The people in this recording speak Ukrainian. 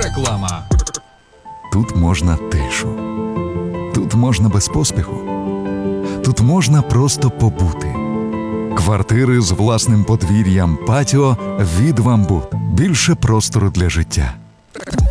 Реклама. Тут можна тишу. Тут можна без поспіху. Тут можна просто побути. Квартири з власним подвір'ям, патіо від «Вамбут». Більше простору для життя.